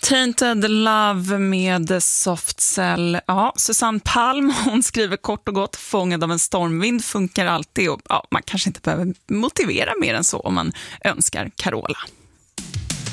Tainted Love med Soft Cell. Ja, Susanne Palm, hon skriver kort och gott: fångad av en stormvind funkar alltid. Och ja, man kanske inte behöver motivera mer än så om man önskar Carola.